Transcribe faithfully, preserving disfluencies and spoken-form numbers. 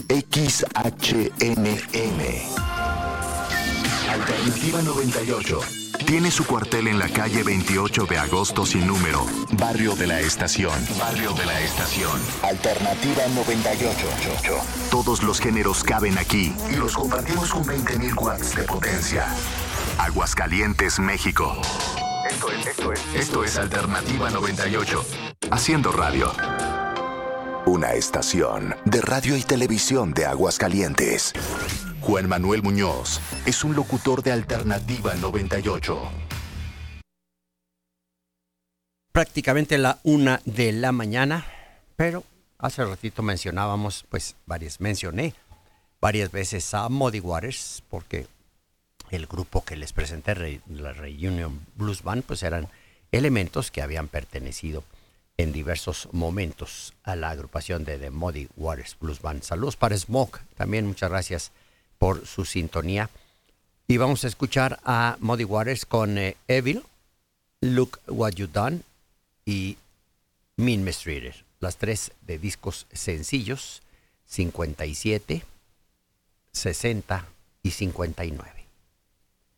X H N M. Alternativa noventa y ocho. Tiene su cuartel en la calle veintiocho de agosto sin número, Barrio de la Estación. Barrio de la Estación. Alternativa noventa y ocho. Todos los géneros caben aquí y los compartimos con veinte mil watts de potencia. Aguascalientes, México. Esto es, esto es, esto es Alternativa noventa y ocho. Haciendo radio. Una estación de radio y televisión de Aguascalientes. Juan Manuel Muñoz es un locutor de Alternativa noventa y ocho. Prácticamente la una de la mañana, pero hace ratito mencionábamos, pues varias, mencioné varias veces a Muddy Waters, porque el grupo que les presenté, la Reunion Blues Band, pues eran elementos que habían pertenecido en diversos momentos a la agrupación de The Muddy Waters Blues Band. Saludos para Smoke, también muchas gracias por su sintonía. Y vamos a escuchar a Muddy Waters con eh, Evil, Look What You Done y Mean Mistreated, las tres de discos sencillos cincuenta y siete, sesenta y cincuenta y nueve.